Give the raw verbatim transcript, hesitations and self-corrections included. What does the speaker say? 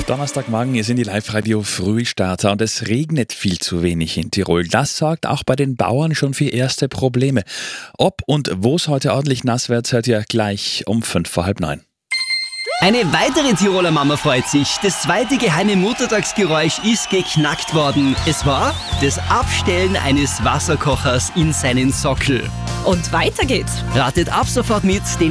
Donnerstagmorgen, ihr sind die Live-Radio-Frühstarter und es regnet viel zu wenig in Tirol. Das sorgt auch bei den Bauern schon für erste Probleme. Ob und wo es heute ordentlich nass wird, hört ihr gleich um fünf vor halb neun. Eine weitere Tiroler Mama freut sich. Das zweite geheime Muttertagsgeräusch ist geknackt worden. Es war das Abstellen eines Wasserkochers in seinen Sockel. Und weiter geht's. Ratet ab sofort mit, den